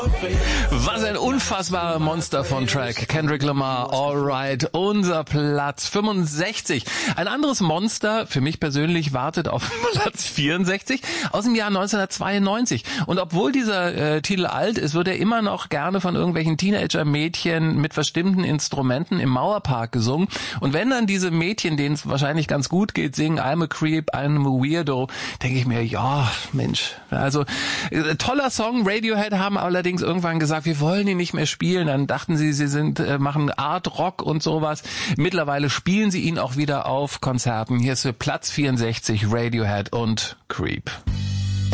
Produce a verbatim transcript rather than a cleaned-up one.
Was ein unfassbarer Monster von Track. Kendrick Lamar, Alright, unser Platz fünfundsechzig. Ein anderes Monster, für mich persönlich, wartet auf Platz vierundsechzig aus dem Jahr neunzehnhundertzweiundneunzig. Und obwohl dieser äh, Titel alt ist, wird er immer noch gerne von irgendwelchen Teenager-Mädchen mit verstimmten Instrumenten im Mauerpark gesungen. Und wenn dann diese Mädchen, denen es wahrscheinlich ganz gut geht, singen I'm a Creep, I'm a Weirdo, denke ich mir, ja, Mensch. Also äh, toller Song. Radiohead haben allerdings irgendwann gesagt, wir wollen ihn nicht mehr spielen. Dann dachten sie, sie sind äh, machen Art Rock und sowas. Mittlerweile spielen sie ihn auch wieder auf Konzerten. Hier ist für Platz vierundsechzig Radiohead und Creep.